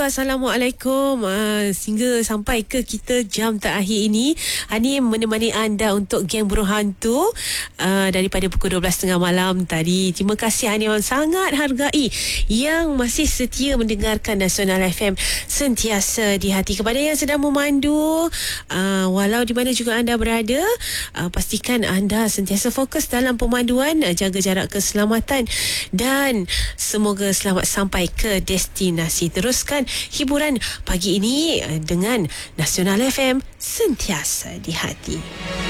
Assalamualaikum. Sehingga sampai ke kita jam terakhir ini, Hani menemani anda untuk geng Burung Hantu daripada pukul 12.30 malam tadi. Terima kasih Hani, sangat hargai yang masih setia mendengarkan Nasional FM sentiasa di hati. Kepada yang sedang memandu, walau di mana juga anda berada, pastikan anda sentiasa fokus dalam pemanduan, jaga jarak keselamatan dan semoga selamat sampai ke destinasi. Teruskan hiburan pagi ini dengan Nasional FM sentiasa di hati.